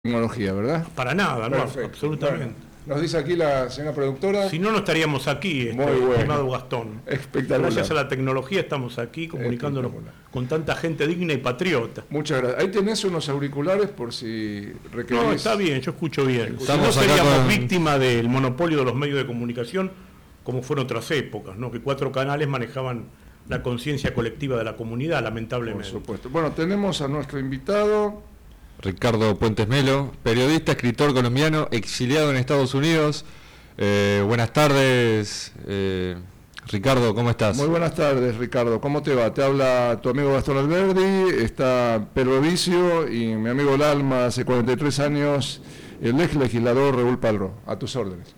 Tecnología, ¿verdad? Para nada, no, Perfecto. absolutamente. Bueno, nos dice aquí la señora productora. Si no, no estaríamos aquí, estimado Gastón. Espectacular. Gracias a la tecnología estamos aquí comunicándonos con tanta gente digna y patriota. Muchas gracias. Ahí tenés unos auriculares por si requerís. No, está bien, yo escucho bien. Si Estamos no seríamos víctimas del monopolio de los medios de comunicación, como fueron otras épocas, ¿no? Que 4 canales manejaban la conciencia colectiva de la comunidad, lamentablemente. Por supuesto. Bueno, tenemos a nuestro invitado Ricardo Puentes Melo, periodista, escritor colombiano, exiliado en Estados Unidos. Buenas tardes, Ricardo, ¿cómo estás? Muy buenas tardes, Ricardo. ¿Cómo te va? Te habla tu amigo Gastón Alberdi, está Pedro Vicio y mi amigo Lalma, hace 43 años, el ex legislador Raúl Palro. A tus órdenes.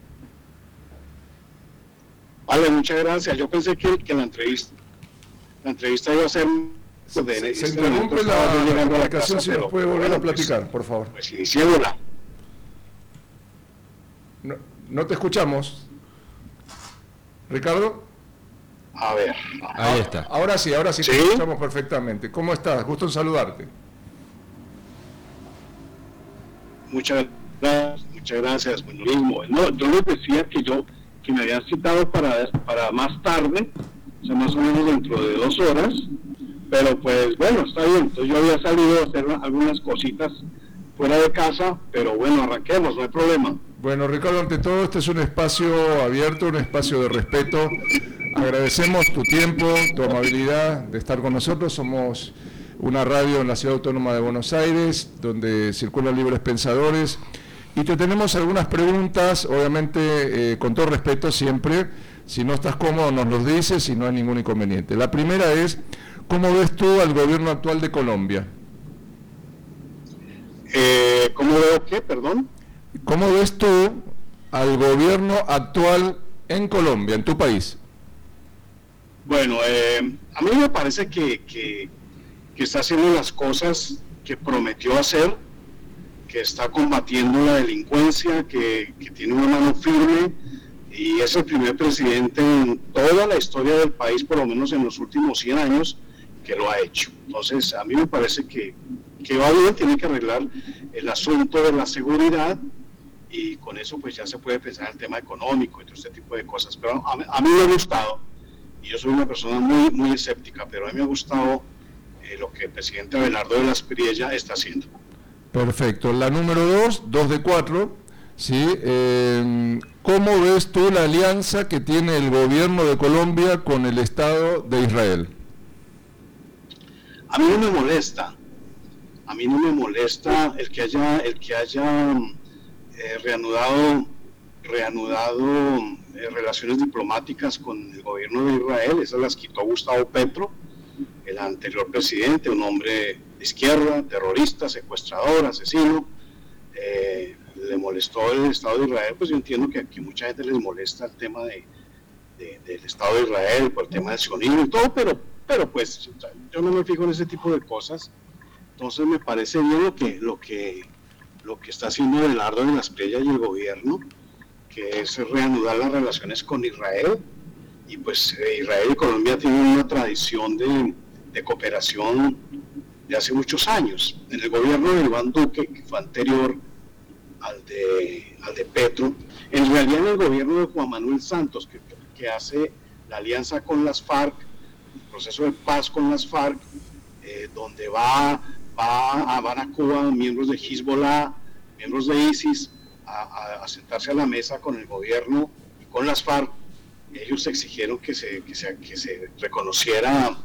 Vale, muchas gracias. Yo pensé que la entrevista iba a ser... Se interrumpe la comunicación, si nos puede volver a platicar, por favor. Pues iniciémosla. No te escuchamos. ¿Ricardo? A ver. Ahí está. Ahora sí te escuchamos perfectamente. ¿Cómo estás? Gusto en saludarte. Muchas gracias. Bueno, mismo. No, yo les decía que me habían citado para más tarde, o sea, más o menos dentro de 2 horas. Pero pues bueno, está bien. Entonces yo había salido a hacer algunas cositas fuera de casa, pero bueno, arranquemos, no hay problema. Bueno, Ricardo, ante todo, este es un espacio abierto, un espacio de respeto. Agradecemos tu tiempo, tu amabilidad de estar con nosotros. Somos una radio en la Ciudad Autónoma de Buenos Aires, donde circulan libres pensadores. Y te tenemos algunas preguntas, obviamente con todo respeto siempre. Si no estás cómodo, nos los dices y no hay ningún inconveniente. La primera es, ¿cómo ves tú al gobierno actual de Colombia? ¿Cómo veo qué, perdón? ¿Cómo ves tú al gobierno actual en Colombia, en tu país? Bueno, a mí me parece que está haciendo las cosas que prometió hacer, que está combatiendo la delincuencia, que tiene una mano firme, y es el primer presidente en toda la historia del país, por lo menos en los últimos 100 años, que lo ha hecho. Entonces, a mí me parece que va bien, tiene que arreglar el asunto de la seguridad, y con eso pues ya se puede pensar en el tema económico y todo este tipo de cosas. Pero a mí me ha gustado, y yo soy una persona muy, muy escéptica, pero a mí me ha gustado lo que el presidente Abelardo de la Espriella está haciendo. Perfecto. La número 2 de 4, ¿sí? ¿Cómo ves tú la alianza que tiene el gobierno de Colombia con el Estado de Israel? A mí no me molesta. A mí no me molesta el que haya reanudado relaciones diplomáticas con el gobierno de Israel. Esas las quitó Gustavo Petro, el anterior presidente, un hombre de izquierda, terrorista, secuestrador, asesino. Le molestó el Estado de Israel. Pues yo entiendo que a mucha gente les molesta el tema del Estado de Israel por el tema del sionismo y todo, pero pues yo no me fijo en ese tipo de cosas. Entonces me parece bien lo que está haciendo Abelardo de la Espriella y el gobierno, que es reanudar las relaciones con Israel. Y pues Israel y Colombia tienen una tradición de cooperación de hace muchos años. En el gobierno de Iván Duque, que fue anterior al de Petro, en realidad en el gobierno de Juan Manuel Santos, que hace la alianza con las FARC, el proceso de paz con las FARC, donde van a Cuba miembros de Hezbollah, miembros de ISIS, a sentarse a la mesa con el gobierno y con las FARC. Ellos exigieron que se reconociera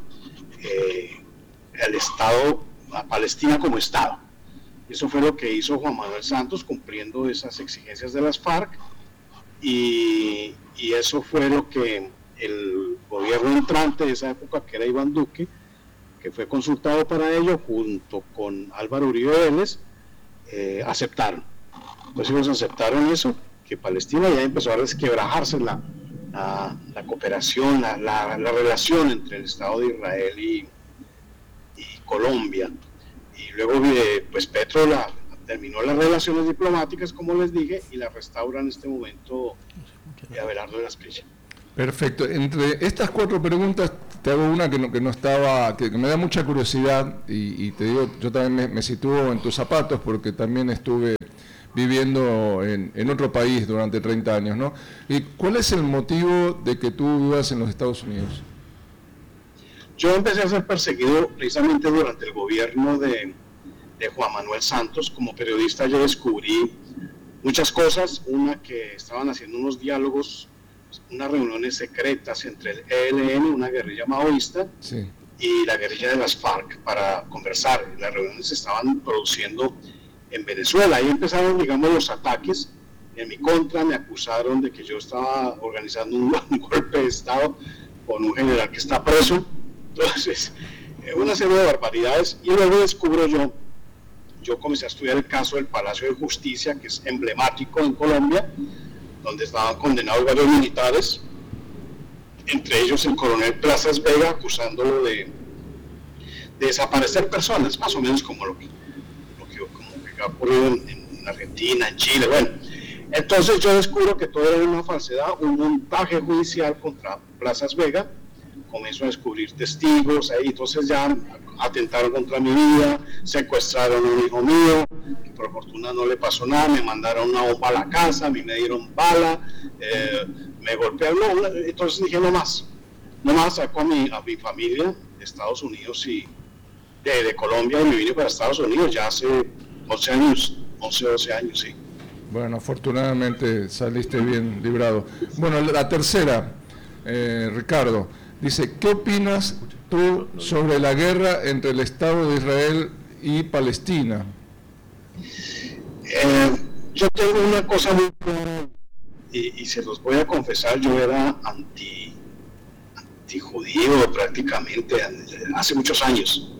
el Estado, a Palestina como Estado. Eso fue lo que hizo Juan Manuel Santos, cumpliendo esas exigencias de las FARC, y eso fue lo que el gobierno entrante de esa época, que era Iván Duque, que fue consultado para ello, junto con Álvaro Uribe Vélez, aceptaron. Entonces ellos aceptaron eso, que Palestina ya empezó a resquebrajarse la cooperación, la relación entre el Estado de Israel y Colombia. Y luego pues Petro terminó las relaciones diplomáticas, como les dije, y la restaura en este momento Abelardo de la Espriella. Perfecto. Entre estas 4 preguntas te hago una que no estaba, que me da mucha curiosidad y te digo, yo también me sitúo en tus zapatos porque también estuve viviendo en otro país durante 30 años, ¿no? ¿Y cuál es el motivo de que tú vivas en los Estados Unidos? Yo empecé a ser perseguido precisamente durante el gobierno de Juan Manuel Santos. Como periodista yo descubrí muchas cosas, una que estaban haciendo unos diálogos, unas reuniones secretas entre el ELN, una guerrilla maoísta, sí, y la guerrilla de las FARC para conversar. Las reuniones se estaban produciendo en Venezuela. Ahí empezaron, digamos, los ataques en mi contra. Me acusaron de que yo estaba organizando un golpe de Estado con un general que está preso. Entonces, una serie de barbaridades. Y luego descubro yo comencé a estudiar el caso del Palacio de Justicia, que es emblemático en Colombia, donde estaban condenados varios militares, entre ellos el coronel Plazas Vega, acusándolo de desaparecer personas, más o menos como lo que ha ocurrido en Argentina, en Chile. Bueno, entonces yo descubro que todo era una falsedad, un montaje judicial contra Plazas Vega. Comienzo a descubrir testigos ahí, entonces ya atentaron contra mi vida, secuestraron a un hijo mío, que por fortuna no le pasó nada, me mandaron una bomba a la casa, a mí me dieron bala, me golpearon, entonces dije no más, saco a mi familia de Estados Unidos y de Colombia, y me vine para Estados Unidos ya hace 11 años, 12 años, sí. Bueno, afortunadamente saliste bien librado. Bueno, la tercera, Ricardo, dice, ¿qué opinas tú sobre la guerra entre el Estado de Israel y Palestina? Yo tengo una cosa muy clara y se los voy a confesar, yo era antijudío prácticamente hace muchos años,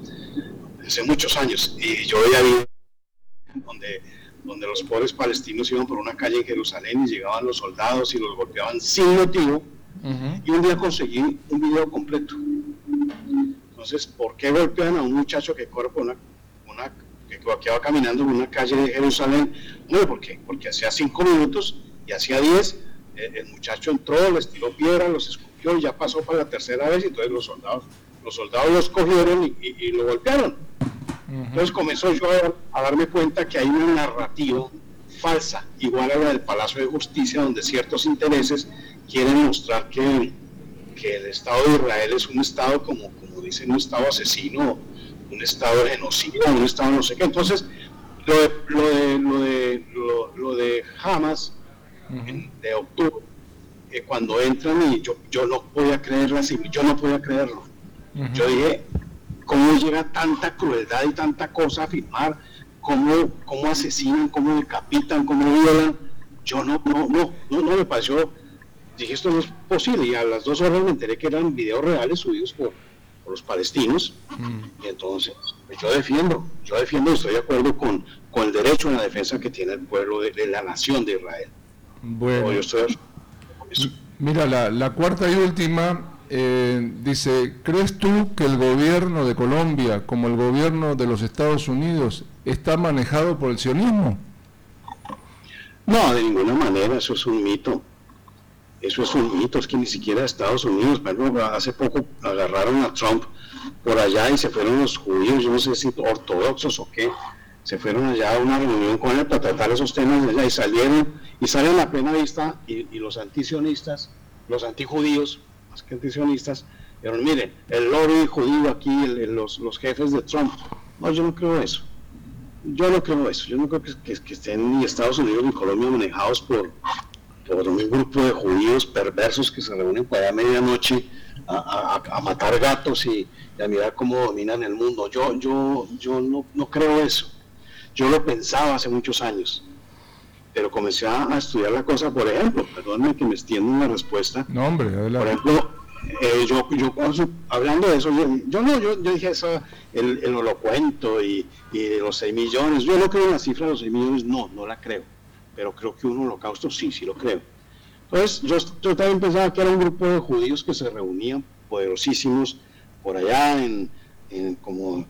y yo veía videos donde los pobres palestinos iban por una calle en Jerusalén y llegaban los soldados y los golpeaban sin motivo. Uh-huh. Y un día conseguí un video completo. Entonces, ¿por qué golpean a un muchacho que corre por que va caminando en una calle de Jerusalén? No, ¿por qué? Porque hacía 5 minutos y hacía 10, el muchacho entró, les tiró piedra, los escupió y ya pasó para la tercera vez, y entonces los soldados los cogieron y lo golpearon. Uh-huh. Entonces comenzó yo a darme cuenta que hay una narrativa falsa, igual a la del Palacio de Justicia, donde ciertos intereses quieren mostrar que el Estado de Israel es un Estado, como dicen, un Estado asesino, un Estado de genocidio, un Estado no sé qué. Entonces, lo de Hamas, de octubre, cuando entran, y yo no podía creerlo así, yo no podía creerlo. Uh-huh. Yo dije, ¿cómo llega tanta crueldad y tanta cosa a filmar? ¿Cómo asesinan, cómo decapitan, cómo violan? Yo no me pareció. Dije, esto no es posible, y a las 2 horas me enteré que eran videos reales subidos por los palestinos. Y entonces yo defiendo y estoy de acuerdo con el derecho a la defensa que tiene el pueblo de la nación de Israel. Bueno, mira, la cuarta y última dice, ¿crees tú que el gobierno de Colombia, como el gobierno de los Estados Unidos, está manejado por el sionismo? No, de ninguna manera, eso es un mito. Eso es un mito, es que ni siquiera Estados Unidos, por ejemplo, hace poco agarraron a Trump por allá y se fueron los judíos, yo no sé si ortodoxos o qué, se fueron allá a una reunión con él para tratar esos temas de allá y salen a plena vista, y los antisionistas, los antijudíos, más que antisionistas, dijeron, miren, el lobby judío aquí, los jefes de Trump. No, yo no creo eso. Yo no creo que estén ni Estados Unidos ni Colombia manejados por un grupo de judíos perversos que se reúnen para medianoche a matar gatos y a mirar cómo dominan el mundo. Yo no creo eso. Yo lo pensaba hace muchos años, pero comencé a estudiar la cosa. Por ejemplo, perdónenme que me extienda una respuesta. No, hombre, adelante. Por ejemplo, yo hablando de eso, yo dije eso, el holocuento y de los 6 millones. Yo no creo en la cifra de los 6 millones, no la creo. Pero creo que un holocausto sí lo creo. Entonces, yo también pensaba que era un grupo de judíos que se reunían, poderosísimos, por allá como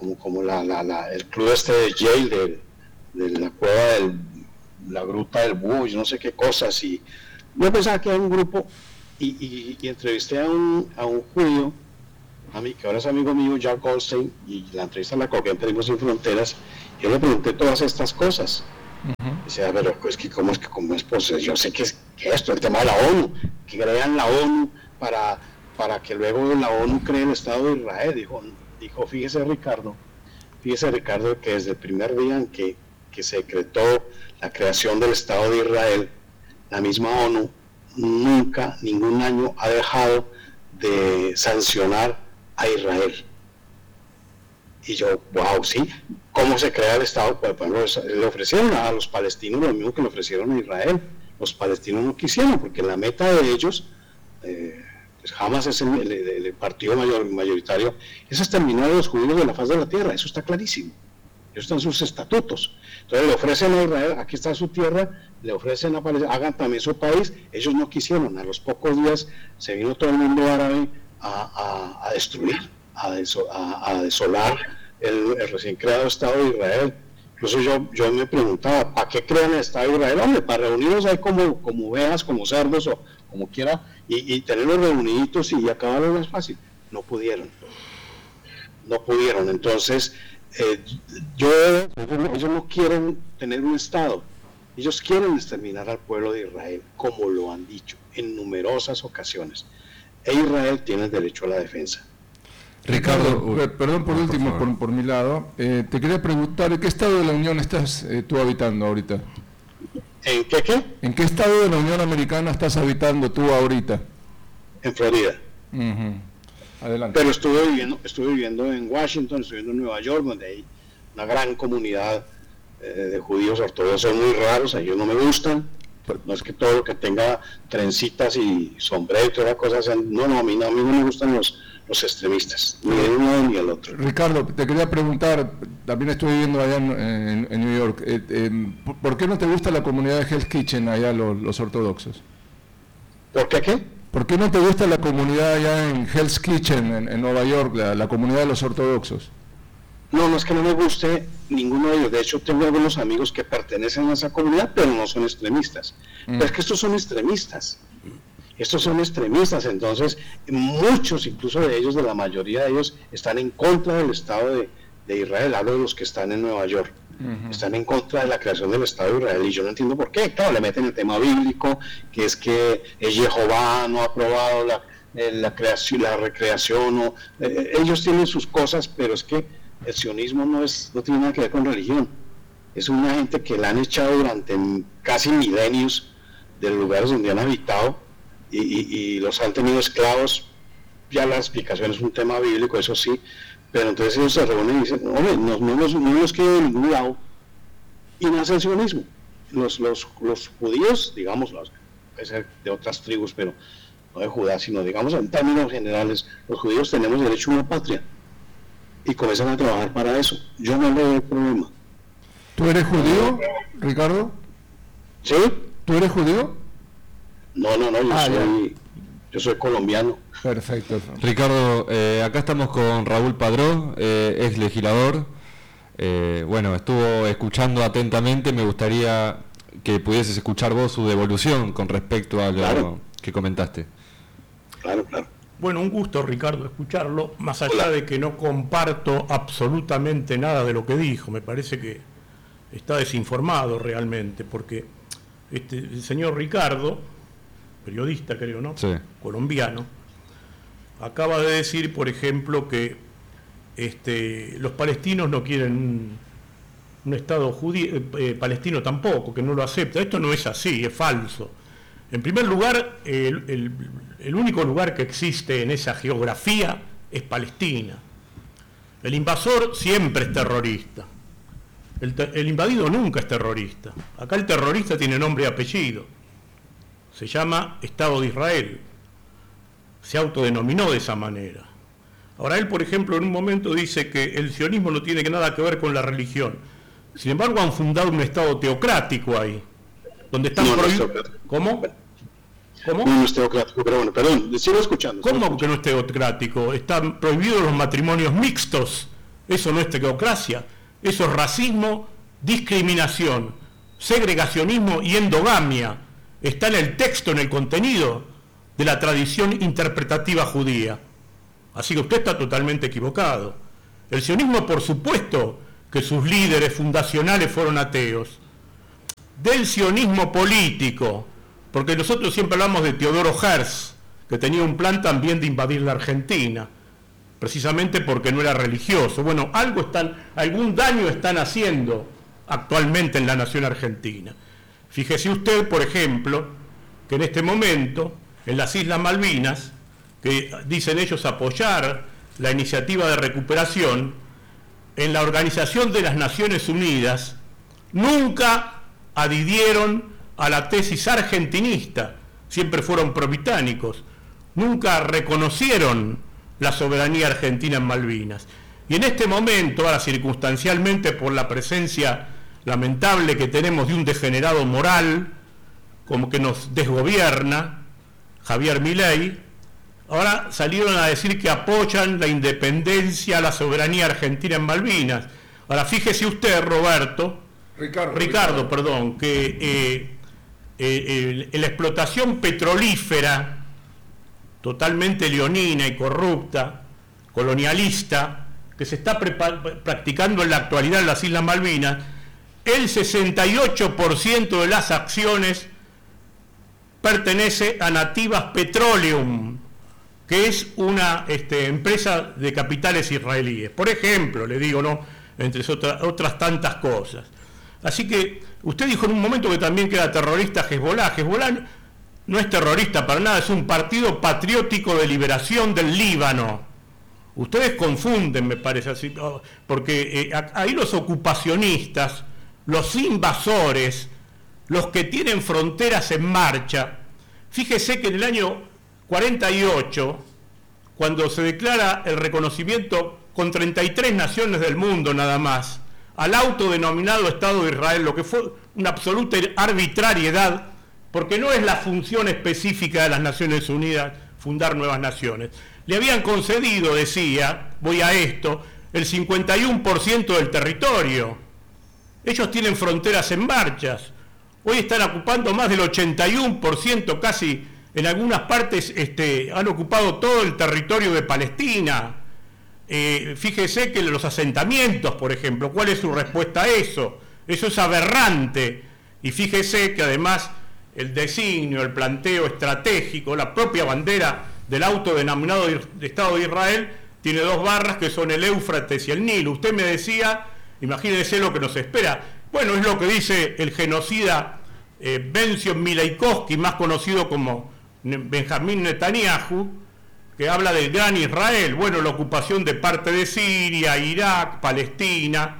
el club este de Yale, de la cueva la gruta del búho, yo no sé qué cosas, y yo pensaba que era un grupo y entrevisté a un judío, a mí, que ahora es amigo mío, Jack Goldstein, y la entrevista la colgué en Periodismo Sin Fronteras. Yo le pregunté todas estas cosas. Decía, pero pues que cómo es posible, yo sé que esto, el tema de la ONU, que crean la ONU para que luego la ONU cree el Estado de Israel. Dijo, fíjese Ricardo, que desde el primer día en que se decretó la creación del Estado de Israel, la misma ONU nunca, ningún año ha dejado de sancionar a Israel. Y yo, wow, sí, ¿cómo se crea el Estado? Pues, le ofrecieron a los palestinos lo mismo que le ofrecieron a Israel. Los palestinos no quisieron, porque la meta de ellos, pues Hamas es el partido mayoritario, es exterminar a los judíos de la faz de la tierra, eso está clarísimo. Eso está en sus estatutos. Entonces le ofrecen a Israel, aquí está su tierra, le ofrecen a Palestina, hagan también su país. Ellos no quisieron. A los pocos días se vino todo el mundo árabe a destruir, a desolar el recién creado Estado de Israel. Incluso yo me preguntaba, ¿para qué crean el Estado de Israel? Hombre, para reunirlos ahí como ovejas, como cerdos o como quiera, y tenerlos reuniditos y acabarlo más fácil. No pudieron. Entonces, ellos no quieren tener un Estado. Ellos quieren exterminar al pueblo de Israel, como lo han dicho en numerosas ocasiones. E Israel tiene el derecho a la defensa. Ricardo, perdón por último, por mi lado, te quería preguntar, ¿en qué estado de la Unión estás tú habitando ahorita? ¿En qué? ¿En qué estado de la Unión Americana estás habitando tú ahorita? En Florida. Adelante. Pero estuve viviendo en Washington, estuve viviendo en Nueva York, donde hay una gran comunidad de judíos ortodoxos muy raros. A ellos no me gustan. No es que todo lo que tenga trencitas y sombrero y todas las cosas sean... No, a mí no me gustan los extremistas, ni el uno ni el otro. Ricardo, te quería preguntar, también estuve viviendo allá en New York, ¿por qué no te gusta la comunidad de Hell's Kitchen allá, los ortodoxos? ¿Por qué? ¿Por qué no te gusta la comunidad allá en Hell's Kitchen, en Nueva York, la comunidad de los ortodoxos? No es que no me guste ninguno de ellos. De hecho, tengo algunos amigos que pertenecen a esa comunidad, pero no son extremistas. Pero es que estos son extremistas. Entonces, muchos, incluso de ellos, de la mayoría de ellos, están en contra del Estado de Israel. Hablo de los que están en Nueva York. Están en contra de la creación del Estado de Israel, y yo no entiendo por qué. Claro, le meten el tema bíblico, que es que Jehová no ha aprobado la creación, la recreación. Ellos tienen sus cosas, pero es que el sionismo no tiene nada que ver con religión. Es una gente que la han echado durante casi milenios de los lugares donde han habitado y los han tenido esclavos. Ya la explicación es un tema bíblico, eso sí, pero entonces ellos se reúnen y dicen, hombre, no los quiero de ningún lado, y nace el sionismo. Los judíos, digamos, puede ser de otras tribus, pero no de Judá, sino digamos en términos generales, los judíos tenemos derecho a una patria, y comienzan a trabajar para eso. Yo no le doy problema. ¿Tú eres judío, Ricardo? ¿Sí? ¿Tú eres judío? No, yo soy colombiano. Perfecto. Ricardo, acá estamos con Raúl Padró, ex legislador. Bueno, estuvo escuchando atentamente. Me gustaría que pudieses escuchar vos su devolución con respecto a lo que comentaste. Claro. Bueno, un gusto, Ricardo, escucharlo, más allá de que no comparto absolutamente nada de lo que dijo. Me parece que está desinformado realmente, porque el señor Ricardo, periodista creo, ¿no? Sí. Colombiano, acaba de decir, por ejemplo, que los palestinos no quieren un Estado judío, palestino tampoco, que no lo acepta. Esto no es así, es falso. En primer lugar, el único lugar que existe en esa geografía es Palestina. El invasor siempre es terrorista. El invadido nunca es terrorista. Acá el terrorista tiene nombre y apellido. Se llama Estado de Israel. Se autodenominó de esa manera. Ahora él, por ejemplo, en un momento dice que el sionismo no tiene nada que ver con la religión. Sin embargo, han fundado un Estado teocrático ahí, donde están prohibidos... ¿Cómo? No es teocrático, pero bueno, perdón, sigo escuchando. ¿Cómo que no es teocrático? Están prohibidos los matrimonios mixtos. Eso no es teocracia. Eso es racismo, discriminación, segregacionismo y endogamia. Está en el texto, en el contenido. de la tradición interpretativa judía. Así que usted está totalmente equivocado. El sionismo, por supuesto, que sus líderes fundacionales fueron ateos. Del sionismo político, porque nosotros siempre hablamos de Teodoro Herzl, que tenía un plan también de invadir la Argentina, precisamente porque no era religioso. Bueno, algún daño están haciendo actualmente en la nación argentina. Fíjese usted, por ejemplo, que en este momento, en las Islas Malvinas, que dicen ellos apoyar la iniciativa de recuperación, en la Organización de las Naciones Unidas nunca adhirieron a la tesis argentinista, siempre fueron pro-británicos, nunca reconocieron la soberanía argentina en Malvinas. Y en este momento, ahora circunstancialmente por la presencia lamentable que tenemos de un degenerado moral, como que nos desgobierna, Javier Milei, ahora salieron a decir que apoyan la independencia, la soberanía argentina en Malvinas. Ahora fíjese usted, Ricardo, perdón, que la explotación petrolífera, totalmente leonina y corrupta, colonialista, que se está practicando en la actualidad en las Islas Malvinas, el 68% de las acciones pertenece a Nativas Petroleum, que es una empresa de capitales israelíes. Por ejemplo, le digo, ¿no?, entre otras tantas cosas. Así que usted dijo en un momento que también que era terrorista Hezbollah. Hezbollah no es terrorista para nada, es un partido patriótico de liberación del Líbano. Ustedes confunden, me parece así, porque ahí los ocupacionistas, los invasores, los que tienen fronteras en marcha. Fíjese que en el año 48, cuando se declara el reconocimiento con 33 naciones del mundo nada más, al autodenominado Estado de Israel, lo que fue una absoluta arbitrariedad, porque no es la función específica de las Naciones Unidas fundar nuevas naciones. Le habían concedido, decía, voy a esto, el 51% del territorio. Ellos tienen fronteras en marchas. Hoy están ocupando más del 81%, casi en algunas partes han ocupado todo el territorio de Palestina. Fíjese que los asentamientos, por ejemplo, ¿cuál es su respuesta a eso? Eso es aberrante. Y fíjese que además el designio, el planteo estratégico, la propia bandera del autodenominado Estado de Israel tiene dos barras que son el Éufrates y el Nilo. Usted me decía, imagínese lo que nos espera. Bueno, es lo que dice el genocida Benzion Mileikovsky, más conocido como Benjamín Netanyahu, que habla del gran Israel. Bueno, la ocupación de parte de Siria, Irak, Palestina,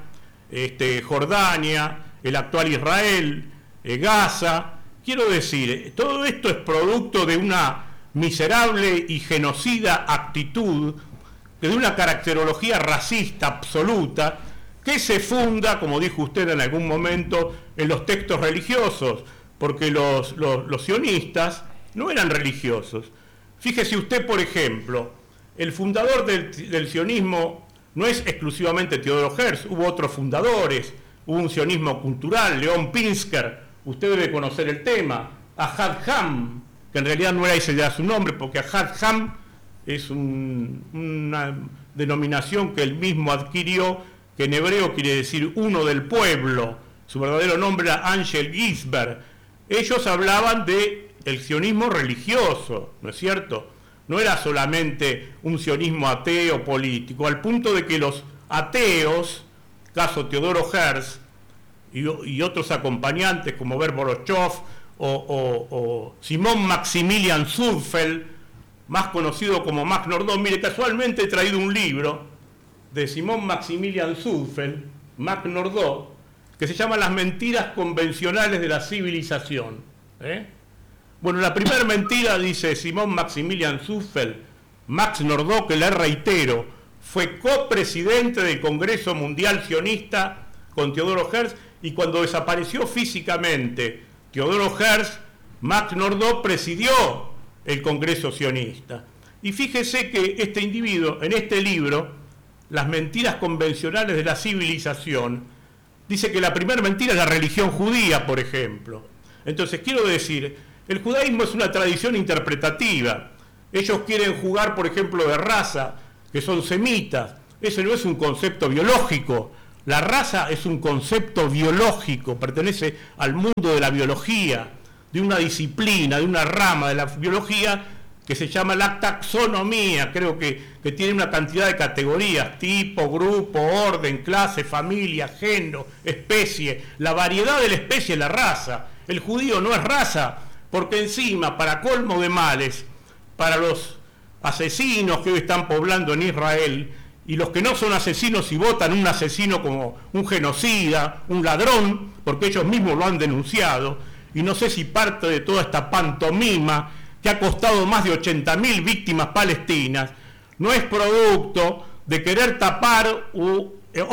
Jordania, el actual Israel, Gaza. Quiero decir, todo esto es producto de una miserable y genocida actitud, de una caracterología racista absoluta, que se funda, como dijo usted en algún momento, en los textos religiosos, porque los sionistas no eran religiosos. Fíjese usted, por ejemplo, el fundador del sionismo no es exclusivamente Teodoro Herzl, hubo otros fundadores, hubo un sionismo cultural, León Pinsker, usted debe conocer el tema, Ahad Ham, que en realidad no era ese ya su nombre, porque Ahad Ham es una denominación que él mismo adquirió, que en hebreo quiere decir uno del pueblo. Su verdadero nombre era Angel Gisbert. Ellos hablaban del sionismo religioso, ¿no es cierto? No era solamente un sionismo ateo político, al punto de que los ateos, caso Teodoro Herzl y otros acompañantes como Ber Borochov o Simón Maximilian Zurfeld, más conocido como Max Nordau. Mire, casualmente he traído un libro de Simón Maximilian Zurfeld, Max Nordau, que se llama Las mentiras convencionales de la civilización. Bueno, la primera mentira, dice Simón Maximilian Zurfeld, Max Nordau, que le reitero, fue copresidente del Congreso Mundial Sionista con Teodoro Herzl, y cuando desapareció físicamente Teodoro Herzl, Max Nordau presidió el Congreso Sionista. Y fíjese que este individuo, en este libro, Las mentiras convencionales de la civilización, dice que la primera mentira es la religión judía, por ejemplo. Entonces, quiero decir El judaísmo es una tradición interpretativa. Ellos quieren jugar, por ejemplo, de raza, que son semitas. Ese no es un concepto biológico. La raza es un concepto biológico, pertenece al mundo de la biología, de una disciplina, de una rama de la biología que se llama la taxonomía. Creo que tiene una cantidad de categorías: tipo, grupo, orden, clase, familia, género, especie. La variedad de la especie es la raza. El judío no es raza, porque encima, para colmo de males, para los asesinos que hoy están poblando en Israel, y los que no son asesinos y votan un asesino como un genocida, un ladrón, porque ellos mismos lo han denunciado, y no sé si parte de toda esta pantomima que ha costado más de 80.000 víctimas palestinas, no es producto de querer tapar u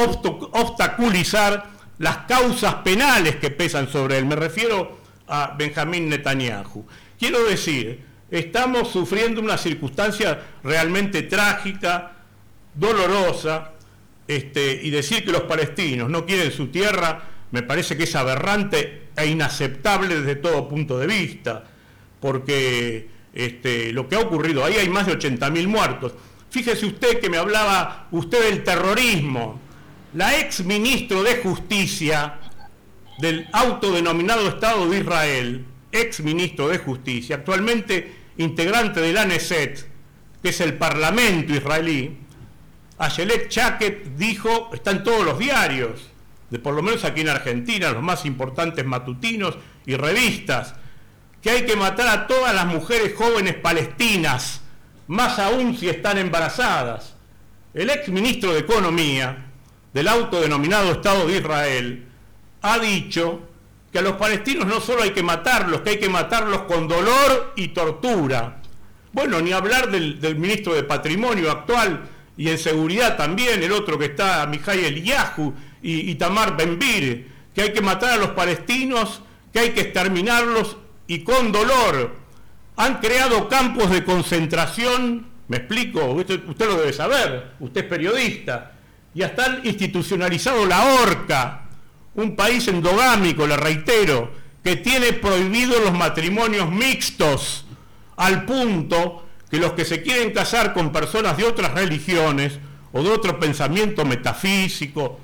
obstaculizar las causas penales que pesan sobre él. Me refiero a Benjamín Netanyahu. Quiero decir, estamos sufriendo una circunstancia realmente trágica, dolorosa, y decir que los palestinos no quieren su tierra me parece que es aberrante e inaceptable desde todo punto de vista, porque lo que ha ocurrido ahí, hay más de 80.000 muertos. Fíjese usted que me hablaba usted del terrorismo. La ex ministro de Justicia del autodenominado Estado de Israel, ex ministro de Justicia, actualmente integrante de la Knesset, que es el Parlamento israelí, Ayelet Shaked, dijo, está en todos los diarios, por lo menos aquí en Argentina, los más importantes matutinos y revistas, que hay que matar a todas las mujeres jóvenes palestinas, más aún si están embarazadas. El ex ministro de Economía del autodenominado Estado de Israel ha dicho que a los palestinos no solo hay que matarlos, que hay que matarlos con dolor y tortura. Bueno, ni hablar del ministro de Patrimonio actual y en Seguridad también, el otro que está, Mijail Eliyahu y Tamar Ben-Gvir, que hay que matar a los palestinos, que hay que exterminarlos y con dolor. Han creado campos de concentración, me explico, usted lo debe saber, usted es periodista, y hasta han institucionalizado la horca, un país endogámico, le reitero, que tiene prohibidos los matrimonios mixtos, al punto que los que se quieren casar con personas de otras religiones o de otro pensamiento metafísico,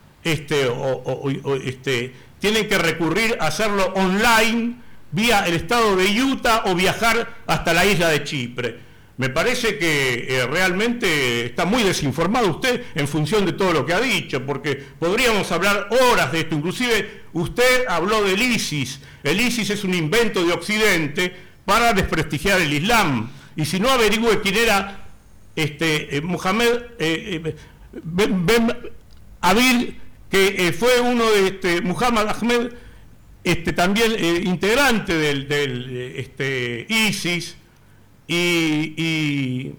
tienen que recurrir a hacerlo online vía el estado de Utah o viajar hasta la isla de Chipre. Me parece que realmente está muy desinformado usted en función de todo lo que ha dicho, porque podríamos hablar horas de esto. Inclusive usted habló del ISIS. El ISIS es un invento de Occidente para desprestigiar el Islam. Y si no, averigüe quién era Mohamed Ben Abir, que fue uno de Muhammad Ahmed, también integrante del ISIS, y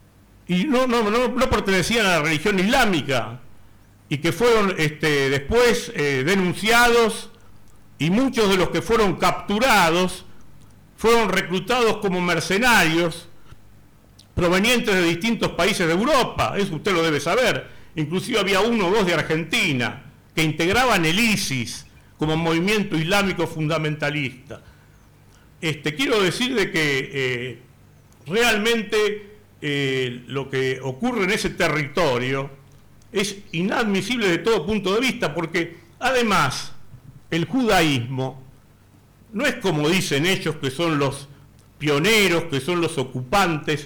no pertenecían a la religión islámica, y que fueron después denunciados, y muchos de los que fueron capturados fueron reclutados como mercenarios provenientes de distintos países de Europa. Eso usted lo debe saber. Inclusive había uno o dos de Argentina que integraban el ISIS como movimiento islámico fundamentalista. Quiero decir de que realmente lo que ocurre en ese territorio es inadmisible de todo punto de vista, porque además el judaísmo no es como dicen ellos, que son los pioneros, que son los ocupantes,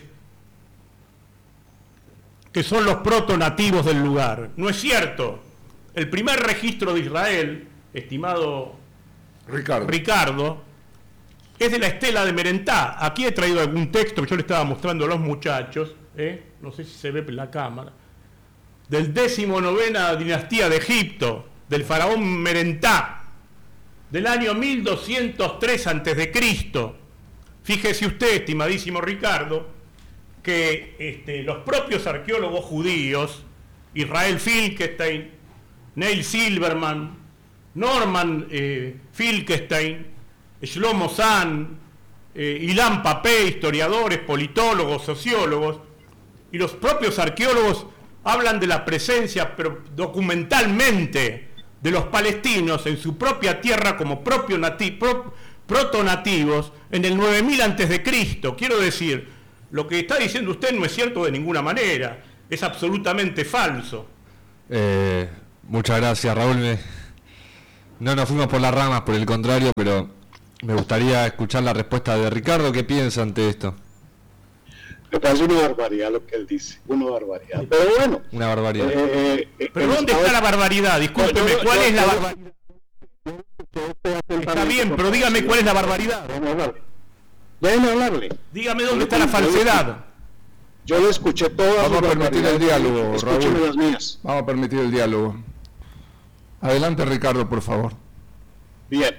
que son los protonativos del lugar. No es cierto. El primer registro de Israel, estimado Ricardo, es de la estela de Merentá. Aquí he traído algún texto que yo le estaba mostrando a los muchachos, no sé si se ve en la cámara, del 19ª dinastía de Egipto, del faraón Merentá, del año 1203 a.C. Fíjese usted, estimadísimo Ricardo, que los propios arqueólogos judíos, Israel Finkelstein, Neil Silverman, Norman Finkelstein, Shlomo Zahn, Ilan Papé, historiadores, politólogos, sociólogos, y los propios arqueólogos hablan de la presencia, pero documentalmente, de los palestinos en su propia tierra como propios protonativos en el 9000 antes de Cristo. Quiero decir, lo que está diciendo usted no es cierto de ninguna manera, es absolutamente falso. Muchas gracias, Raúl. No nos fuimos por las ramas, por el contrario, pero me gustaría escuchar la respuesta de Ricardo. ¿Qué piensa ante esto? Me parece una barbaridad lo que él dice, una barbaridad. Pero bueno. Una barbaridad. ¿Pero dónde está la barbaridad? Discúlpeme, ¿cuál es la barbaridad? Está bien, pero dígame cuál es la barbaridad. Déjeme hablarle. Dígame dónde está la falsedad. Yo le escuché todas. Vamos a permitir el diálogo, Escúcheme Raúl. las mías. Vamos a permitir el diálogo. Adelante, Ricardo, por favor. Bien.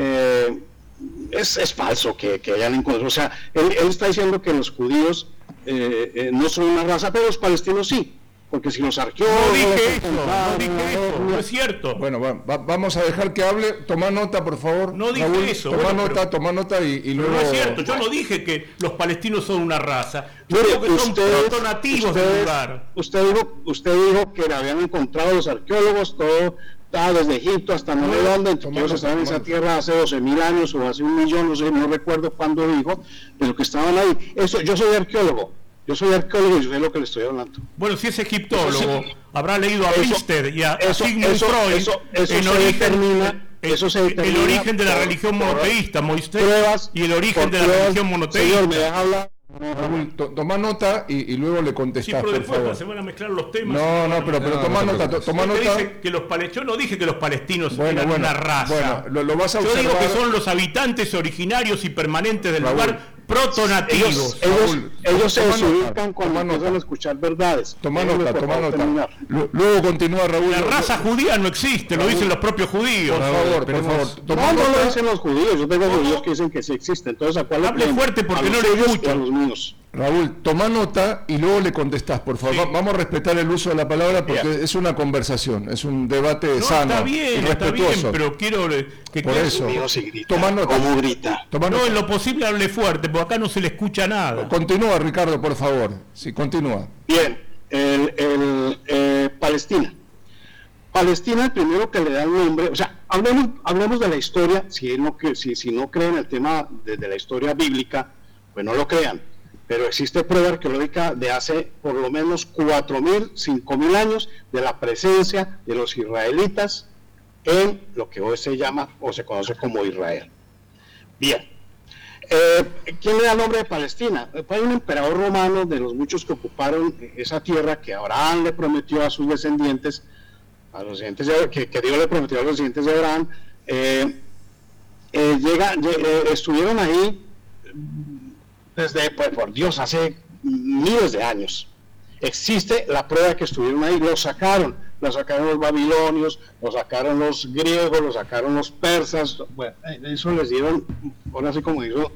Es falso que hayan encontrado. O sea, él está diciendo que los judíos no son una raza, pero los palestinos sí. Porque si los arqueólogos... No dije eso, no es cierto. Bueno, vamos a dejar que hable. Toma nota, por favor. No dije Raúl, eso. Toma nota y luego... No es cierto, yo no dije que los palestinos son una raza. Yo Mire, digo que son protonativos del lugar. Usted dijo que habían encontrado los arqueólogos todo desde Egipto hasta no sé dónde, entonces ellos estaban en esa tierra hace 12.000 años o hace 1.000.000, no sé, no recuerdo cuándo dijo, pero que estaban ahí. Eso, yo soy arqueólogo y yo sé lo que le estoy hablando. Bueno, si es egiptólogo, habrá leído a Richter y a Sigmund Freud eso se determina, el origen de la religión monoteísta, Moisés, y el origen de la religión monoteísta. Señor, ¿me deja hablar? Raúl, toma nota y luego le contestás, sí, pero por después favor. se van a mezclar los temas. No, pero toma nota. Dice que yo no dije que los palestinos eran una raza. Bueno, lo vas a observar. Yo digo que son los habitantes originarios y permanentes del lugar, protonativos. Ellos se desubican cuando empiezan a escuchar verdades. Toma nota. Luego continúa, Raúl. La raza judía no existe, lo dicen los propios judíos. Por favor. No lo dicen los judíos, yo tengo judíos que dicen que sí existen. Entonces, hable fuerte porque no le escucho. Raúl, toma nota y luego le contestás, por favor. Sí. Vamos a respetar el uso de la palabra porque es una conversación, es un debate sano y respetuoso. Pero quiero que por eso. Toma nota. ¿Cómo grita? No, en lo posible hable fuerte, porque acá no se le escucha nada. Continúa, Ricardo, por favor. Sí, continúa. Bien, Palestina. Palestina, el primero que le da el nombre, o sea, hablemos de la historia, si no creen el tema de la historia bíblica, pues no lo crean. Pero existe prueba arqueológica de hace por lo menos 4.000, 5.000 años de la presencia de los israelitas en lo que hoy se llama o se conoce como Israel. Bien, ¿quién le da el nombre de Palestina? Fue un emperador romano de los muchos que ocuparon esa tierra que Abraham le prometió a sus descendientes, que Dios le prometió a los descendientes de Abraham. Estuvieron ahí desde, pues, por Dios, hace miles de años. Existe la prueba de que estuvieron ahí, lo sacaron los babilonios, lo sacaron los griegos, lo sacaron los persas, bueno, eso les dieron, ahora sí como dice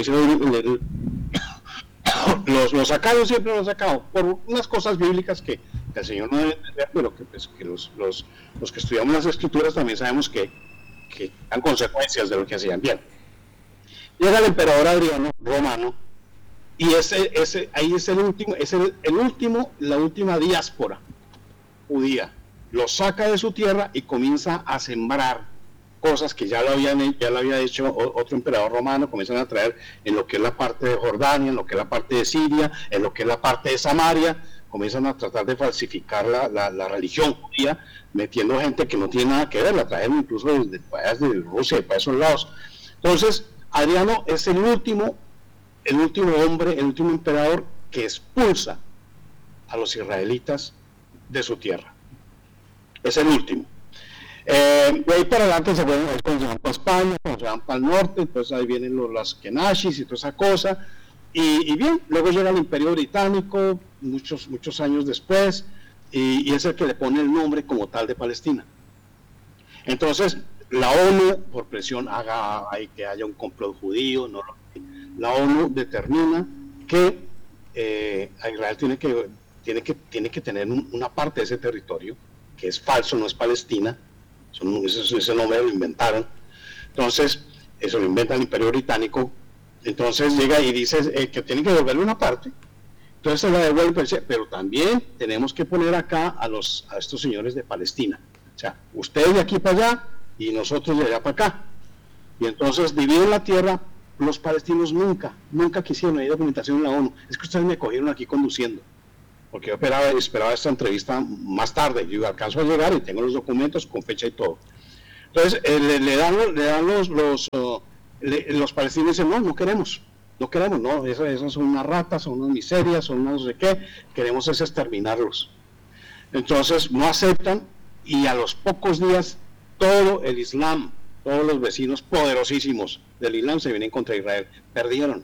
lo sacaron, siempre lo sacaron, por unas cosas bíblicas que el Señor no debe entender, pero que los que estudiamos las Escrituras también sabemos que dan consecuencias de lo que hacían. Bien, llega el emperador Adriano, romano, y ahí es la última diáspora judía. Lo saca de su tierra y comienza a sembrar cosas que ya lo había hecho otro emperador romano. Comienzan a traer en lo que es la parte de Jordania, en lo que es la parte de Siria, en lo que es la parte de Samaria. Comienzan a tratar de falsificar la religión judía, metiendo gente que no tiene nada que ver, la traen incluso desde Rusia y para esos lados. Entonces, Adriano es el último hombre, el último emperador que expulsa a los israelitas de su tierra. Es el último. De ahí para adelante se van para España, se van para el norte, entonces ahí vienen las Kenashis y toda esa cosa. Y bien, luego llega el Imperio Británico, muchos años después, y es el que le pone el nombre como tal de Palestina. Entonces, la ONU, por presión, hay que haya un complot judío, la ONU determina que Israel tiene que tener una parte de ese territorio, que es falso, no es Palestina, ese nombre lo inventaron. Entonces, eso lo inventa el Imperio Británico. Entonces llega y dice que tiene que devolverle una parte. Entonces se la devuelve, pero también tenemos que poner acá a estos señores de Palestina. O sea, ustedes de aquí para allá y nosotros de allá para acá. Y entonces dividen la tierra. Los palestinos nunca quisieron, hay documentación en la ONU. Es que ustedes me cogieron aquí conduciendo, porque yo esperaba esta entrevista más tarde. Yo alcanzo a llegar y tengo los documentos con fecha y todo. Entonces le dan los palestinos dicen, no queremos, no, esas son unas ratas, son unas miserias, son unas no sé qué, queremos es exterminarlos. Entonces no aceptan, y a los pocos días todo el Islam, todos los vecinos poderosísimos del Islam se vienen contra Israel. Perdieron.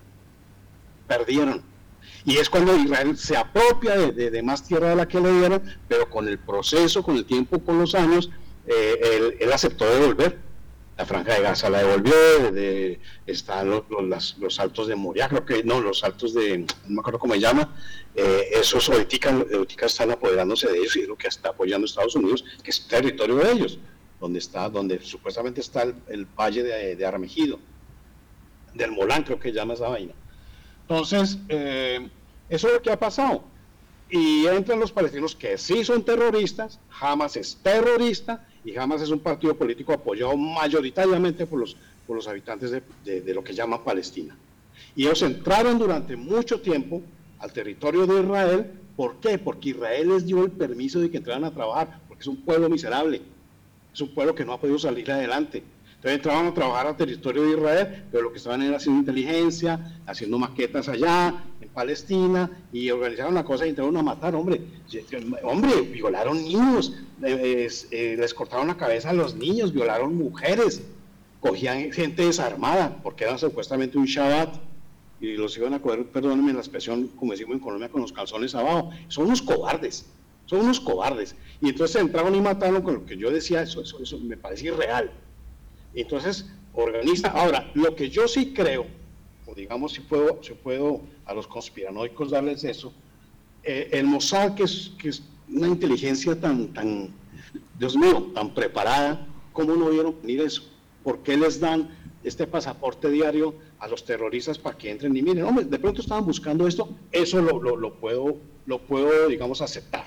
Y es cuando Israel se apropia de más tierra de la que le dieron, pero con el proceso, con el tiempo, con los años, él aceptó devolver. La Franja de Gaza la devolvió, están los altos de Moria, los altos de, no me acuerdo cómo se llama, esos ahorita están apoderándose de ellos, y es lo que está apoyando Estados Unidos, que es territorio de ellos, donde supuestamente está el valle de Armejido, del Molán, creo que llama esa vaina. Entonces, eso es lo que ha pasado. Y entran los palestinos que sí son terroristas. Hamas es terrorista, y Hamas es un partido político apoyado mayoritariamente por los habitantes de lo que llaman Palestina. Y ellos entraron durante mucho tiempo al territorio de Israel. ¿Por qué? Porque Israel les dio el permiso de que entraran a trabajar, porque es un pueblo miserable, es un pueblo que no ha podido salir adelante. Entonces entraban a trabajar al territorio de Israel, pero lo que estaban era haciendo inteligencia, haciendo maquetas allá, en Palestina, y organizaron la cosa y entraron a matar, hombre, violaron niños, les cortaron la cabeza a los niños, violaron mujeres, cogían gente desarmada, porque eran supuestamente un Shabbat, y los iban a coger, perdónenme la expresión, como decimos en Colombia, con los calzones abajo. Son unos cobardes, y entonces entraron y mataron con lo que yo decía, eso me parece irreal. Entonces, organiza. Ahora, lo que yo sí creo, o digamos, si puedo a los conspiranoicos darles eso, el Mossad, que es una inteligencia tan, Dios mío, tan preparada, ¿cómo no vieron venir eso? ¿Por qué les dan este pasaporte diario a los terroristas para que entren y miren? Hombre, de pronto estaban buscando esto, eso lo puedo, digamos, aceptar.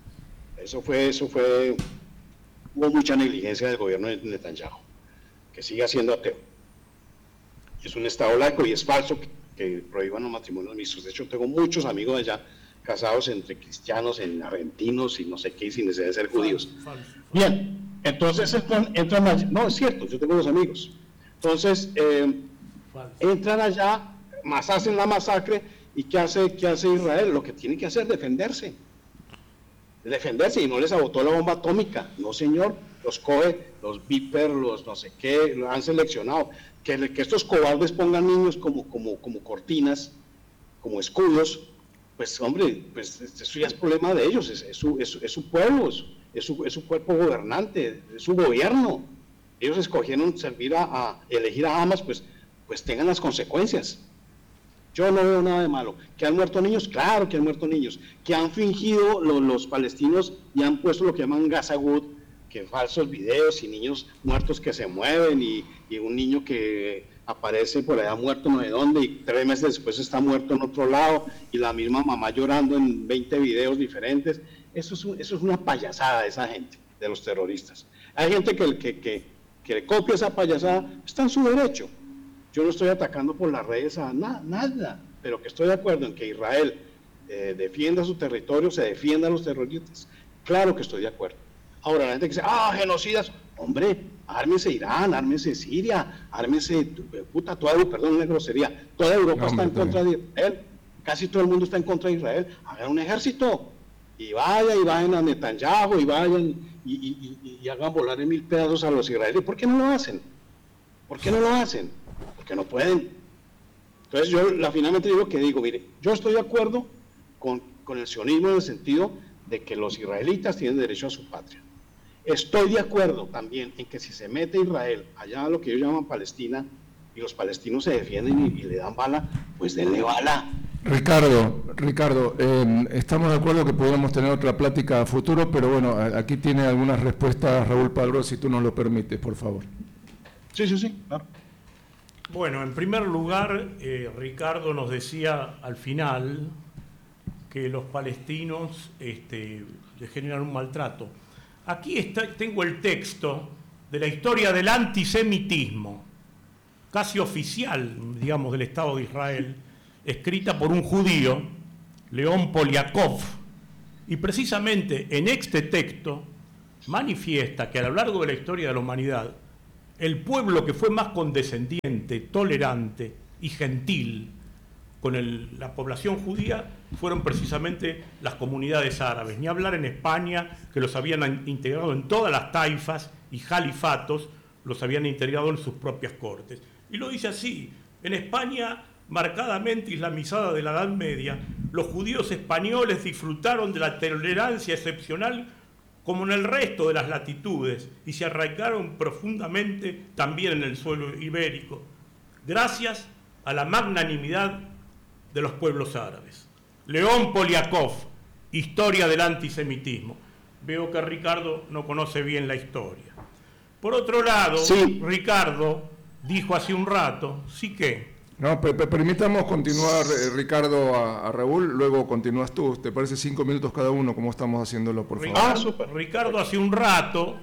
Hubo mucha negligencia del gobierno de Netanyahu, que sigue siendo ateo. Es un estado laico y es falso que prohíban los matrimonios mixtos. De hecho, tengo muchos amigos allá casados entre cristianos, en argentinos y no sé qué, sin necesidad de ser judíos. Falso. Bien, entonces entran allá. No, es cierto, yo tengo los amigos. Entonces, entran allá, hacen la masacre, y ¿qué hace Israel? Lo que tiene que hacer es defenderse, y no les abotó la bomba atómica, no señor. Los coge, los Viper, los no sé qué, lo han seleccionado. Que estos cobardes pongan niños como cortinas, como escudos, pues hombre, pues eso ya es problema de ellos, es su pueblo, es su cuerpo gobernante, es su gobierno. Ellos escogieron elegir a Hamas, pues tengan las consecuencias. Yo no veo nada de malo. ¿Que han muerto niños? Claro que han muerto niños. Que han fingido los palestinos y han puesto lo que llaman Gaza Good, que falsos videos y niños muertos que se mueven y un niño que aparece por allá muerto no sé dónde y 3 meses después está muerto en otro lado y la misma mamá llorando en 20 videos diferentes. Eso es una payasada de esa gente, de los terroristas. Hay gente que le copia esa payasada, está en su derecho. Yo no estoy atacando por las redes a nada, pero que estoy de acuerdo en que Israel defienda su territorio, se defienda a los terroristas. Claro que estoy de acuerdo. Ahora, la gente que dice, genocidas, hombre, ármese Irán, ármese Siria, ármese, perdón, una grosería, toda Europa está en contra de Israel, casi todo el mundo está en contra de Israel, hagan un ejército, y vayan a Netanyahu, y vayan, y hagan volar en 1000 pedazos a los israelíes. ¿Por qué no lo hacen? Porque no pueden. Entonces yo finalmente digo, mire, yo estoy de acuerdo con el sionismo en el sentido de que los israelitas tienen derecho a su patria. Estoy de acuerdo también en que si se mete Israel allá a lo que ellos llaman Palestina y los palestinos se defienden y le dan bala, pues denle bala. Ricardo, estamos de acuerdo que podemos tener otra plática a futuro, pero bueno, aquí tiene algunas respuestas Raúl Padró, si tú nos lo permites, por favor. Sí, claro. Bueno, en primer lugar, Ricardo nos decía al final que los palestinos le generan un maltrato. Aquí tengo el texto de la historia del antisemitismo. casi oficial, digamos, del Estado de Israel, escrita por un judío, León Poliakov, y precisamente en este texto manifiesta que a lo largo de la historia de la humanidad, el pueblo que fue más condescendiente, tolerante y gentil con la población judía fueron precisamente las comunidades árabes. Ni hablar en España, que los habían integrado en todas las taifas y califatos, los habían integrado en sus propias cortes. Y lo dice así: en España, marcadamente islamizada de la Edad Media, los judíos españoles disfrutaron de la tolerancia excepcional como en el resto de las latitudes y se arraigaron profundamente también en el suelo ibérico, gracias a la magnanimidad de los pueblos árabes. León Poliakov, Historia del antisemitismo. Veo que Ricardo no conoce bien la historia. Por otro lado, sí. Ricardo dijo hace un rato, sí que... No, permitamos continuar, Ricardo, a Raúl, luego continúas tú. ¿Te parece 5 minutos cada uno, como estamos haciéndolo, por favor? Ricardo hace un rato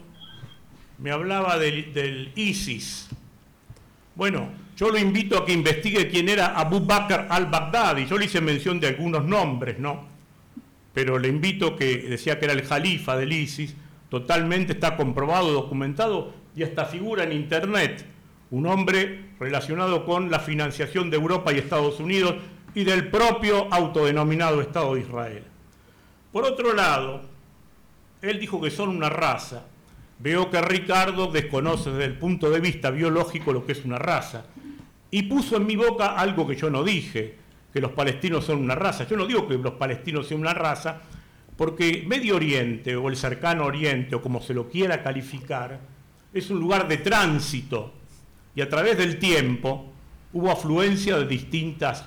me hablaba del ISIS. Bueno, yo lo invito a que investigue quién era Abu Bakr al-Baghdadi. Yo le hice mención de algunos nombres, ¿no? Pero le invito, que decía que era el jalifa del ISIS, totalmente está comprobado, documentado y hasta figura en internet. Un hombre relacionado con la financiación de Europa y Estados Unidos y del propio autodenominado Estado de Israel. Por otro lado, él dijo que son una raza. Veo que Ricardo desconoce desde el punto de vista biológico lo que es una raza. Y puso en mi boca algo que yo no dije, que los palestinos son una raza. Yo no digo que los palestinos sean una raza, porque Medio Oriente o el Cercano Oriente, o como se lo quiera calificar, es un lugar de tránsito. Y a través del tiempo hubo afluencia de distintas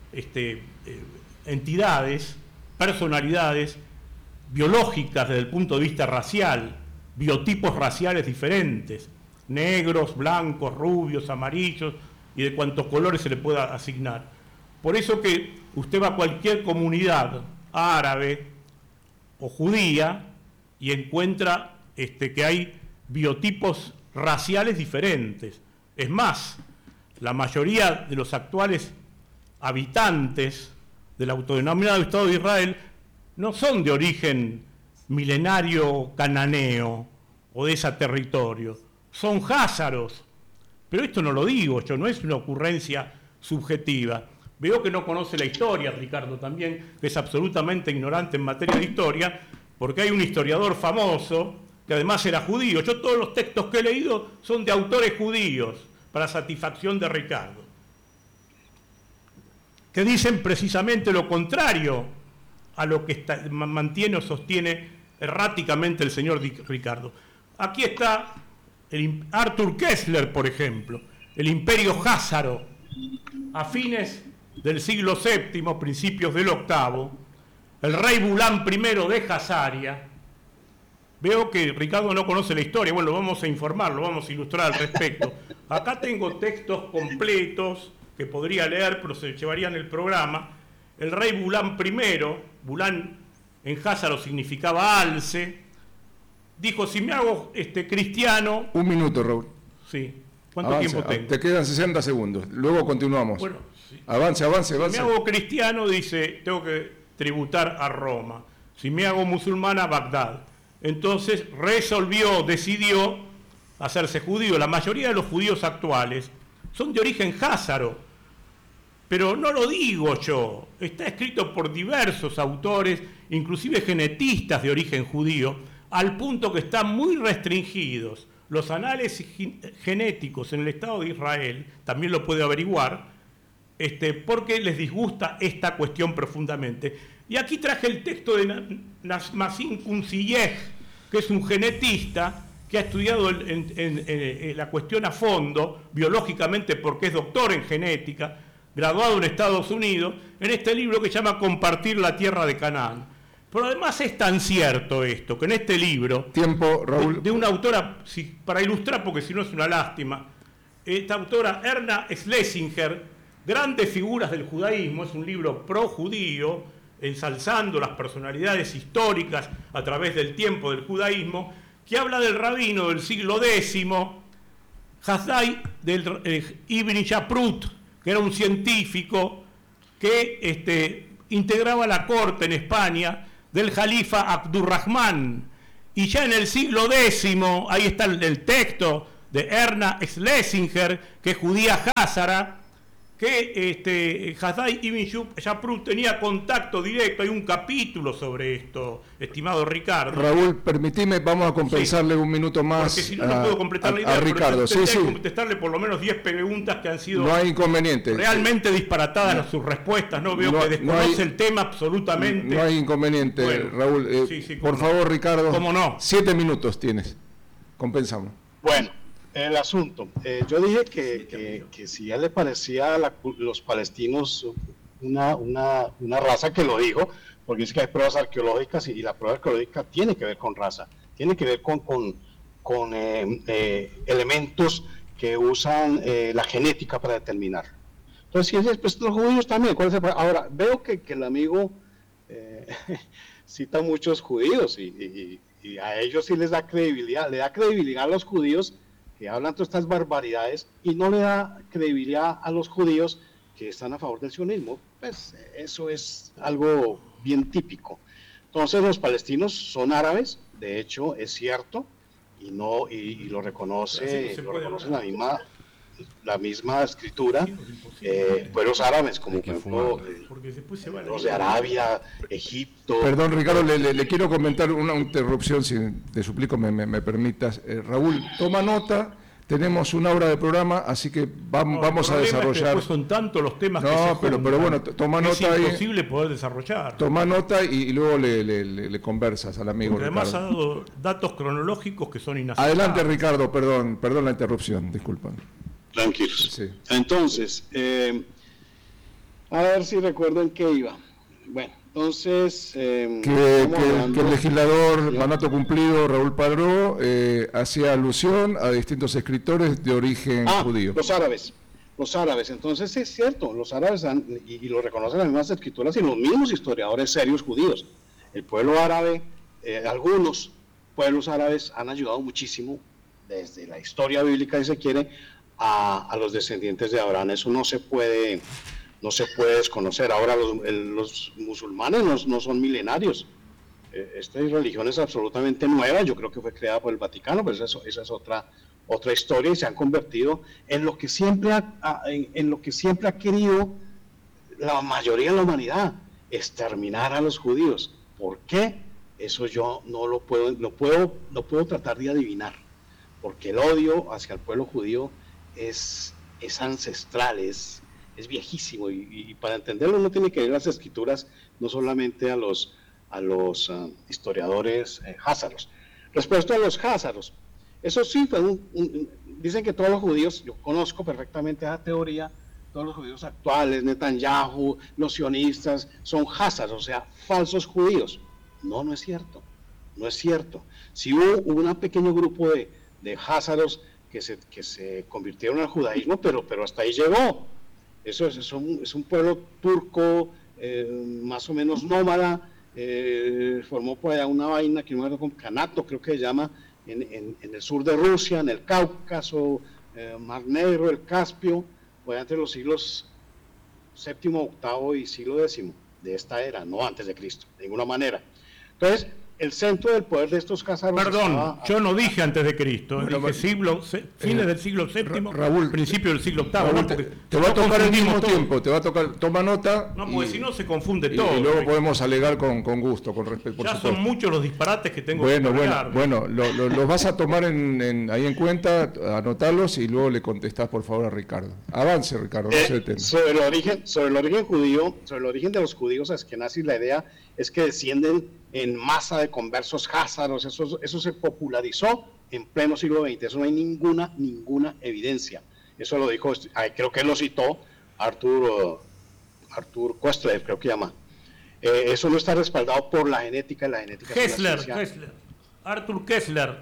entidades, personalidades biológicas desde el punto de vista racial, biotipos raciales diferentes, negros, blancos, rubios, amarillos y de cuantos colores se le pueda asignar. Por eso que usted va a cualquier comunidad árabe o judía y encuentra que hay biotipos raciales diferentes. Es más, la mayoría de los actuales habitantes del autodenominado Estado de Israel no son de origen milenario cananeo o de ese territorio, son házaros. Pero esto no lo digo yo, no es una ocurrencia subjetiva. Veo que no conoce la historia, Ricardo, también, que es absolutamente ignorante en materia de historia, porque hay un historiador famoso que además era judío. Yo todos los textos que he leído son de autores judíos, para satisfacción de Ricardo, que dicen precisamente lo contrario a lo que mantiene o sostiene erráticamente el señor Ricardo. Aquí está Arthur Koestler, por ejemplo, el imperio házaro, a fines del siglo VII, principios del VIII, el rey Bulán I de Hazaria. Veo que Ricardo no conoce la historia, bueno, lo vamos a informar, lo vamos a ilustrar al respecto. Acá tengo textos completos que podría leer, pero se llevarían el programa. El rey Bulán I, Bulán en házaro significaba alce, dijo: si me hago cristiano... Un minuto, Raúl. Sí. ¿Cuánto tiempo tengo? Te quedan 60 segundos, luego continuamos. Bueno, sí. Avance. Si me hago cristiano, dice, tengo que tributar a Roma. Si me hago musulmán, a Bagdad. Entonces decidió hacerse judío. La mayoría de los judíos actuales son de origen házaro, pero no lo digo yo, está escrito por diversos autores, inclusive genetistas de origen judío, al punto que están muy restringidos los análisis genéticos en el Estado de Israel, también lo puede averiguar, porque les disgusta esta cuestión profundamente. Y aquí traje el texto de Nassim Kunziyeh, que es un genetista que ha estudiado la cuestión a fondo, biológicamente, porque es doctor en genética, graduado en Estados Unidos, en este libro que se llama Compartir la Tierra de Canaán. Pero además es tan cierto esto, que en este libro, tiempo, Raúl, de una autora, para ilustrar, porque si no es una lástima, esta autora, Erna Schlesinger, Grandes figuras del judaísmo, es un libro pro-judío, ensalzando las personalidades históricas a través del tiempo del judaísmo, que habla del rabino del siglo X, Hasdai del Ibn Shaprut, que era un científico que integraba la corte en España del Jalifa Abdurrahman. Y ya en el siglo X, ahí está el texto de Erna Schlesinger, que es judía házara, que Hasdai Ibn Shaprut tenía contacto directo. Hay un capítulo sobre esto, estimado Ricardo. Raúl, permitime, vamos a compensarle un minuto más. Porque si no, no puedo completar la idea. A Ricardo, sí. Contestarle por lo menos 10 preguntas que han sido no hay inconveniente. Realmente disparatadas sus respuestas. No veo que desconoce el tema absolutamente. No hay inconveniente, bueno, Raúl. Por favor, Ricardo. ¿Cómo no? 7 minutos tienes. Compensamos. Bueno. El asunto, yo dije que si ya le parecía a los palestinos una raza, que lo dijo, porque dice que hay pruebas arqueológicas y la prueba arqueológica tiene que ver con raza, tiene que ver con elementos que usan la genética para determinar. Entonces, si es, pues los judíos también. Ahora, veo que el amigo cita muchos judíos y a ellos sí les da credibilidad, le da credibilidad a los judíos que hablan todas estas barbaridades y no le da credibilidad a los judíos que están a favor del sionismo. Pues eso es algo bien típico. Entonces los palestinos son árabes, de hecho es cierto, y lo reconoce, la misma escritura, pueblos árabes como por ejemplo los de Arabia, Egipto. Perdón, Ricardo, le quiero comentar una interrupción, si te suplico me permitas. Raúl, toma nota. Tenemos una hora de programa, así que vamos a desarrollar. Son tantos los temas que se juntan, pero bueno, toma nota ahí. Es imposible poder desarrollar. Toma nota y luego le conversas al amigo. Porque además Ricardo ha dado datos cronológicos que son inaceptables. Adelante, Ricardo, perdón la interrupción, disculpa. Tranquilos. Sí. Entonces, a ver si recuerdo en qué iba. Bueno, entonces... que el legislador mandato cumplido, Raúl Padró, hacía alusión a distintos escritores de origen judío. Los árabes. Entonces es cierto, los árabes y lo reconocen las mismas escrituras y los mismos historiadores serios judíos. El pueblo árabe, algunos pueblos árabes han ayudado muchísimo desde la historia bíblica, si se quiere, a los descendientes de Abraham. Eso no se puede desconocer. Ahora los musulmanes no son milenarios. Esta religión es absolutamente nueva. Yo creo que fue creada por el Vaticano, pero esa es otra historia, y se han convertido en lo que siempre ha querido la mayoría de la humanidad: exterminar a los judíos. ¿Por qué? Eso yo no puedo tratar de adivinar, porque el odio hacia el pueblo judío es ancestral, es viejísimo, y para entenderlo uno tiene que leer las escrituras, no solamente a los historiadores házaros. Respecto a los házaros, eso sí fue dicen que todos los judíos, yo conozco perfectamente esa teoría, todos los judíos actuales, Netanyahu, los sionistas, son házaros, o sea, falsos judíos. No es cierto. Si hubo un pequeño grupo de házaros que se convirtieron al judaísmo, pero hasta ahí llegó. Eso es un pueblo turco, más o menos nómada, formó por allá una vaina que no era con Canato, creo que se llama, en el sur de Rusia, en el Cáucaso, Mar Negro, el Caspio, fue entre los siglos VII, VIII y siglo X de esta era, no antes de Cristo, de ninguna manera. Entonces, el centro del poder de estos házaros... Perdón, yo no dije antes de Cristo, dije fines del siglo VII, Raúl, principio del siglo VIII. Raúl, te va a tocar el mismo tiempo, toma nota. No, porque si no se confunde todo. Y luego podemos alegar con gusto, con respeto, por supuesto. Son muchos los disparates que tengo que tolerar. Bueno, los vas a tomar ahí en cuenta, anotarlos y luego le contestás por favor a Ricardo. Avance, Ricardo, no se detenga. Sobre el origen judío, sobre el origen de los judíos askenazis, la idea es que descienden en masa de conversos házaros. Eso se popularizó en pleno siglo XX. Eso no hay ninguna evidencia. Eso lo dijo, creo que lo citó Arthur Koestler, creo que llama. Eso no está respaldado por la genética y la genética. Arthur Koestler.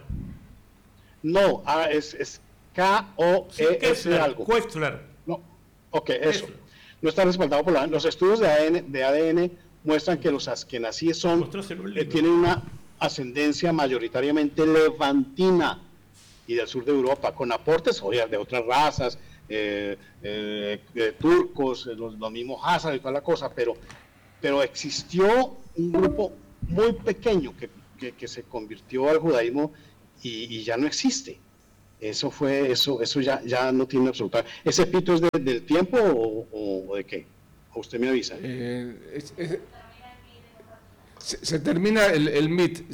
No, es K-O-E-S algo. Koestler. No, ok, eso. No está respaldado por los estudios de ADN muestran que los askenazíes tienen una ascendencia mayoritariamente levantina, y del sur de Europa, con aportes de otras razas, turcos, los mismos Hazara y toda la cosa, pero existió un grupo muy pequeño que se convirtió al judaísmo y ya no existe. Eso ya no tiene absolutamente. ¿Ese pito es del tiempo o de qué? ¿O usted me avisa? Se termina el MIT.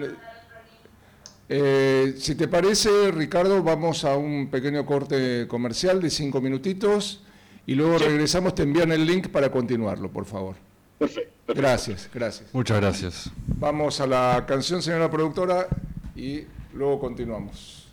Si te parece, Ricardo, vamos a un pequeño corte comercial de 5 minutitos y luego regresamos. Te envían el link para continuarlo, por favor. Perfecto. Gracias. Muchas gracias. Vamos a la canción, señora productora, y luego continuamos.